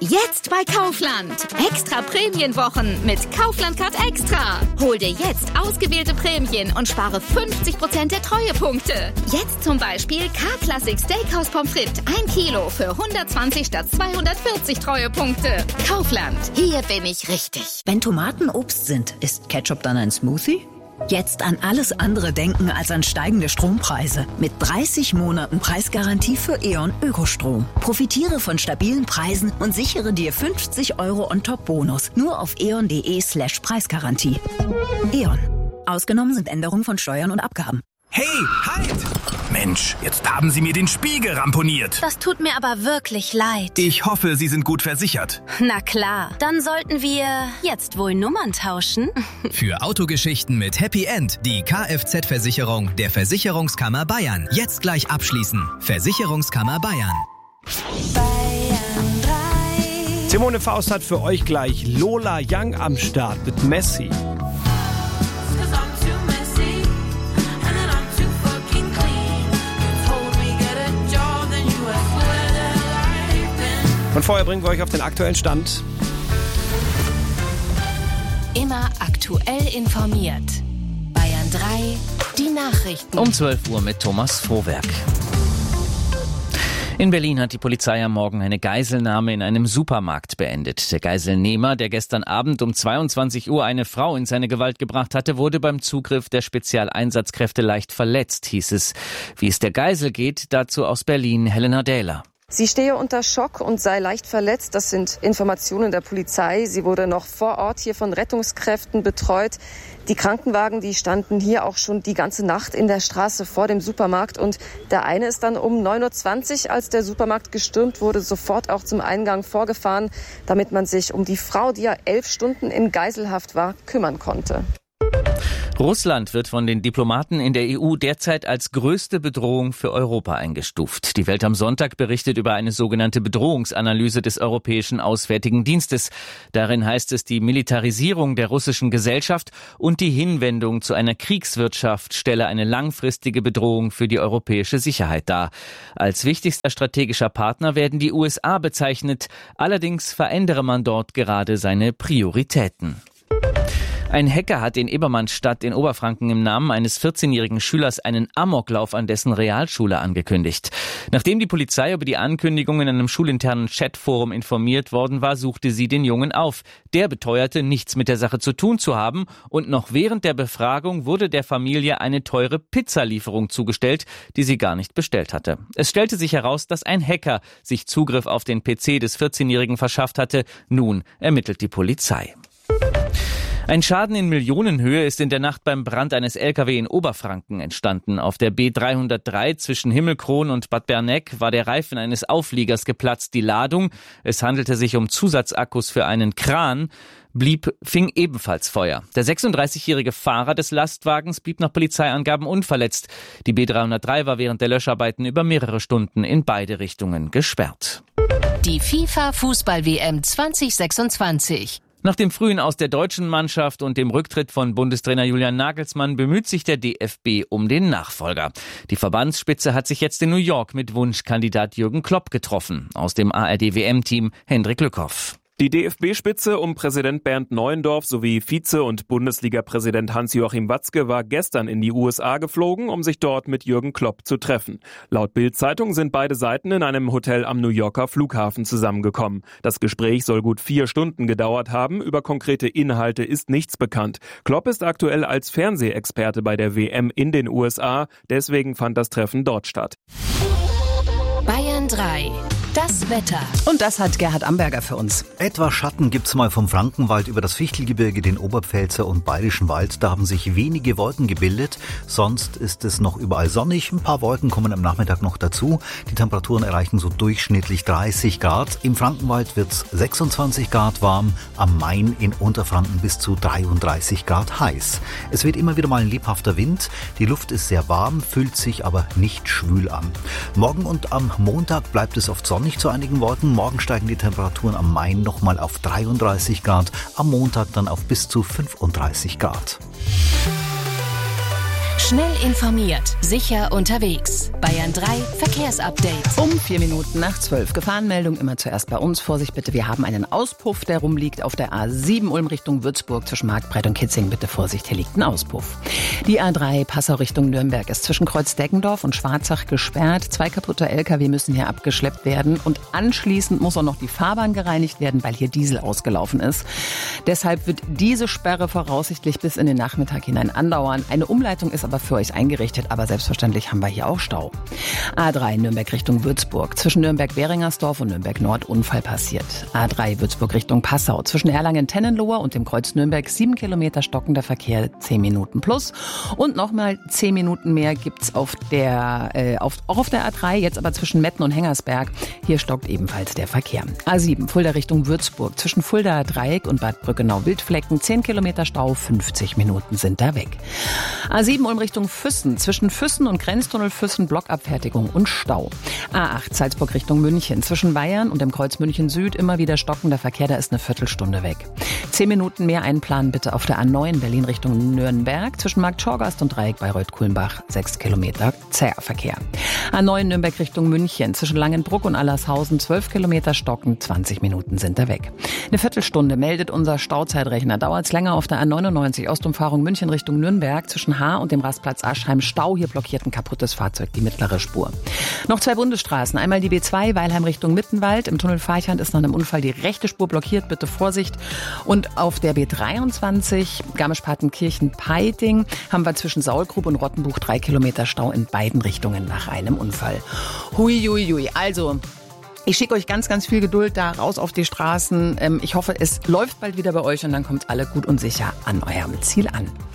Jetzt bei Kaufland. Extra Prämienwochen mit Kaufland Card Extra. Hol dir jetzt ausgewählte Prämien und spare 50% der Treuepunkte. Jetzt zum Beispiel K-Classic Steakhouse Pommes frites 1 Kilo für 120 statt 240 Treuepunkte. Kaufland. Hier bin ich richtig. Wenn Tomaten Obst sind, ist Ketchup dann ein Smoothie? Jetzt an alles andere denken als an steigende Strompreise. Mit 30 Monaten Preisgarantie für E.ON Ökostrom. Profitiere von stabilen Preisen und sichere dir 50 € on-top-Bonus. Nur auf eon.de/Preisgarantie. E.ON. Ausgenommen sind Änderungen von Steuern und Abgaben. Hey, halt! Mensch, jetzt haben Sie mir den Spiegel ramponiert. Das tut mir aber wirklich leid. Ich hoffe, Sie sind gut versichert. Na klar, dann sollten wir jetzt wohl Nummern tauschen. Für Autogeschichten mit Happy End die Kfz-Versicherung der Versicherungskammer Bayern. Jetzt gleich abschließen. Versicherungskammer Bayern. Bayern 3. Simone Faust hat für euch gleich Lola Young am Start mit Messi. Und vorher bringen wir euch auf den aktuellen Stand. Immer aktuell informiert. Bayern 3, die Nachrichten. Um 12 Uhr mit Thomas Frohwerk. In Berlin hat die Polizei am Morgen eine Geiselnahme in einem Supermarkt beendet. Der Geiselnehmer, der gestern Abend um 22 Uhr eine Frau in seine Gewalt gebracht hatte, wurde beim Zugriff der Spezialeinsatzkräfte leicht verletzt, hieß es. Wie es der Geisel geht, dazu aus Berlin Helena Dähler. Sie stehe unter Schock und sei leicht verletzt. Das sind Informationen der Polizei. Sie wurde noch vor Ort hier von Rettungskräften betreut. Die Krankenwagen, die standen hier auch schon die ganze Nacht in der Straße vor dem Supermarkt. Und der eine ist dann um 9:20 Uhr, als der Supermarkt gestürmt wurde, sofort auch zum Eingang vorgefahren, damit man sich um die Frau, die ja 11 Stunden in Geiselhaft war, kümmern konnte. Russland wird von den Diplomaten in der EU derzeit als größte Bedrohung für Europa eingestuft. Die Welt am Sonntag berichtet über eine sogenannte Bedrohungsanalyse des Europäischen Auswärtigen Dienstes. Darin heißt es, die Militarisierung der russischen Gesellschaft und die Hinwendung zu einer Kriegswirtschaft stelle eine langfristige Bedrohung für die europäische Sicherheit dar. Als wichtigster strategischer Partner werden die USA bezeichnet. Allerdings verändere man dort gerade seine Prioritäten. Ein Hacker hat in Ebermannstadt in Oberfranken im Namen eines 14-jährigen Schülers einen Amoklauf an dessen Realschule angekündigt. Nachdem die Polizei über die Ankündigung in einem schulinternen Chatforum informiert worden war, suchte sie den Jungen auf. Der beteuerte, nichts mit der Sache zu tun zu haben, und noch während der Befragung wurde der Familie eine teure Pizzalieferung zugestellt, die sie gar nicht bestellt hatte. Es stellte sich heraus, dass ein Hacker sich Zugriff auf den PC des 14-jährigen verschafft hatte. Nun ermittelt die Polizei. Ein Schaden in Millionenhöhe ist in der Nacht beim Brand eines LKW in Oberfranken entstanden. Auf der B303 zwischen Himmelkron und Bad Berneck war der Reifen eines Aufliegers geplatzt. Die Ladung, es handelte sich um Zusatzakkus für einen Kran, fing ebenfalls Feuer. Der 36-jährige Fahrer des Lastwagens blieb nach Polizeiangaben unverletzt. Die B303 war während der Löscharbeiten über mehrere Stunden in beide Richtungen gesperrt. Die FIFA-Fußball-WM 2026. Nach dem frühen Aus der deutschen Mannschaft und dem Rücktritt von Bundestrainer Julian Nagelsmann bemüht sich der DFB um den Nachfolger. Die Verbandsspitze hat sich jetzt in New York mit Wunschkandidat Jürgen Klopp getroffen. Aus dem ARD-WM-Team Hendrik Lückhoff. Die DFB-Spitze um Präsident Bernd Neuendorf sowie Vize- und Bundesliga-Präsident Hans-Joachim Watzke war gestern in die USA geflogen, um sich dort mit Jürgen Klopp zu treffen. Laut Bild-Zeitung sind beide Seiten in einem Hotel am New Yorker Flughafen zusammengekommen. Das Gespräch soll gut 4 Stunden gedauert haben. Über konkrete Inhalte ist nichts bekannt. Klopp ist aktuell als Fernsehexperte bei der WM in den USA. Deswegen fand das Treffen dort statt. Bayern 3. Das Wetter. Und das hat Gerhard Amberger für uns. Etwas Schatten gibt's mal vom Frankenwald über das Fichtelgebirge, den Oberpfälzer und Bayerischen Wald. Da haben sich wenige Wolken gebildet. Sonst ist es noch überall sonnig. Ein paar Wolken kommen am Nachmittag noch dazu. Die Temperaturen erreichen so durchschnittlich 30 Grad. Im Frankenwald wird's 26 Grad warm. Am Main in Unterfranken bis zu 33 Grad heiß. Es weht immer wieder mal ein lebhafter Wind. Die Luft ist sehr warm, fühlt sich aber nicht schwül an. Morgen und am Montag bleibt es oft sonnig zu einigen Wolken. Morgen steigen die Temperaturen am Main nochmal auf 33 Grad, am Montag dann auf bis zu 35 Grad. Schnell informiert, sicher unterwegs. Bayern 3 Verkehrsupdate. Um 11:04. Gefahrenmeldung immer zuerst bei uns. Vorsicht bitte, wir haben einen Auspuff, der rumliegt auf der A7 Ulm Richtung Würzburg zwischen Marktbreit und Kitzing. Bitte Vorsicht, hier liegt ein Auspuff. Die A3 Passau Richtung Nürnberg ist zwischen Kreuz-Deggendorf und Schwarzach gesperrt. 2 kaputte LKW müssen hier abgeschleppt werden und anschließend muss auch noch die Fahrbahn gereinigt werden, weil hier Diesel ausgelaufen ist. Deshalb wird diese Sperre voraussichtlich bis in den Nachmittag hinein andauern. Eine Umleitung ist aber für euch eingerichtet, aber selbstverständlich haben wir hier auch Stau. A3 Nürnberg Richtung Würzburg. Zwischen Nürnberg-Behringersdorf und Nürnberg-Nord Unfall passiert. A3 Würzburg Richtung Passau. Zwischen Erlangen-Tennenlohe und dem Kreuz Nürnberg 7 Kilometer stockender Verkehr, 10 Minuten plus. Und nochmal 10 Minuten mehr gibt's auch auf der A3, jetzt aber zwischen Metten und Hengersberg. Hier stockt ebenfalls der Verkehr. A7 Fulda Richtung Würzburg. Zwischen Fuldaer Dreieck und Bad Brückenau-Wildflecken 10 Kilometer Stau, 50 Minuten sind da weg. A7 Ulm Richtung Füssen. Zwischen Füssen und Grenztunnel Füssen Blockabfertigung und Stau. A8 Salzburg Richtung München. Zwischen Bayern und dem Kreuz München Süd immer wieder stockender Verkehr, da ist eine Viertelstunde weg. 10 Minuten mehr einplanen bitte auf der A9 Berlin Richtung Nürnberg. Zwischen Markt Schorgast und Dreieck Bayreuth-Kulmbach 6 Kilometer zäher Verkehr. A9 Nürnberg Richtung München. Zwischen Langenbruck und Allershausen 12 Kilometer stocken, 20 Minuten sind da weg. Eine Viertelstunde meldet unser Stauzeitrechner. Dauert es länger auf der A99 Ostumfahrung München Richtung Nürnberg. Zwischen Haar und dem Rastplatz Aschheim Stau. Hier blockiert ein kaputtes Fahrzeug die mittlere Spur. Noch 2 Bundesstraßen. Einmal die B2 Weilheim Richtung Mittenwald. Im Tunnel Farchand ist nach einem Unfall die rechte Spur blockiert. Bitte Vorsicht. Und auf der B23 Garmisch-Partenkirchen-Peiting haben wir zwischen Saulgrub und Rottenbuch 3 Kilometer Stau in beiden Richtungen nach einem Unfall. Hui. Also, ich schicke euch ganz, ganz viel Geduld da raus auf die Straßen. Ich hoffe, es läuft bald wieder bei euch und dann kommt alle gut und sicher an eurem Ziel an.